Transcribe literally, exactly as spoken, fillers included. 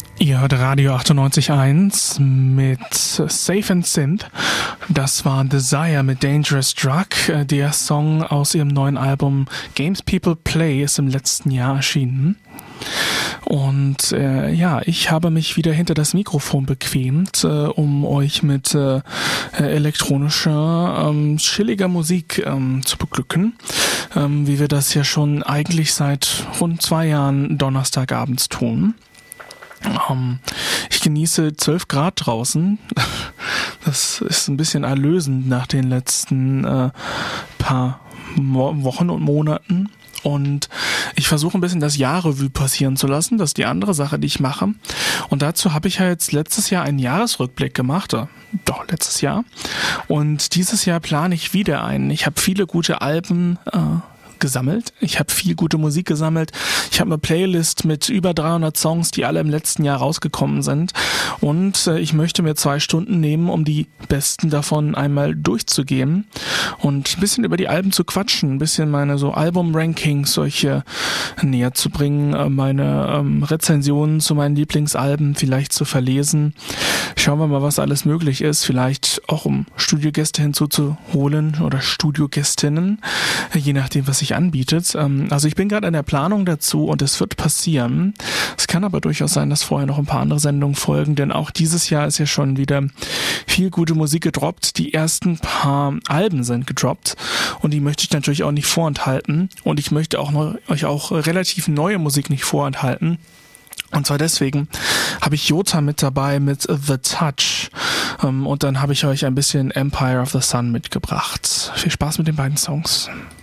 Ihr hört Radio achtundneunzig Komma eins mit Safe and Synth. Das war Desire mit Dangerous Drug. Der Song aus ihrem neuen Album Games People Play ist im letzten Jahr erschienen. Und äh, ja, ich habe mich wieder hinter das Mikrofon bequemt, äh, um euch mit äh, elektronischer, ähm, chilliger Musik ähm, zu beglücken, ähm, wie wir das ja schon eigentlich seit rund zwei Jahren donnerstagabends tun. Um, ich genieße zwölf Grad draußen. Das ist ein bisschen erlösend nach den letzten äh, paar Mo- Wochen und Monaten. Und ich versuche ein bisschen das Jahr-Revue passieren zu lassen. Das ist die andere Sache, die ich mache. Und dazu habe ich ja jetzt letztes Jahr einen Jahresrückblick gemacht. Doch, letztes Jahr. Und dieses Jahr plane ich wieder einen. Ich habe viele gute Alben äh, gesammelt. Ich habe viel gute Musik gesammelt. Ich habe eine Playlist mit über dreihundert Songs, die alle im letzten Jahr rausgekommen sind. Und äh, ich möchte mir zwei Stunden nehmen, um die besten davon einmal durchzugehen und ein bisschen über die Alben zu quatschen, ein bisschen meine so Album-Rankings solche näher zu bringen, äh, meine ähm, Rezensionen zu meinen Lieblingsalben vielleicht zu verlesen. Schauen wir mal, was alles möglich ist. Vielleicht auch um Studiogäste hinzuzuholen oder Studiogästinnen, je nachdem, was sich anbietet. Also ich bin gerade in der Planung dazu und es wird passieren. Es kann aber durchaus sein, dass vorher noch ein paar andere Sendungen folgen, denn auch dieses Jahr ist ja schon wieder viel gute Musik gedroppt. Die ersten paar Alben sind gedroppt und die möchte ich natürlich auch nicht vorenthalten und ich möchte auch noch, euch auch relativ neue Musik nicht vorenthalten. Und zwar deswegen habe ich Jota mit dabei mit The Touch und dann habe ich euch ein bisschen Empire of the Sun mitgebracht. Viel Spaß mit den beiden Songs.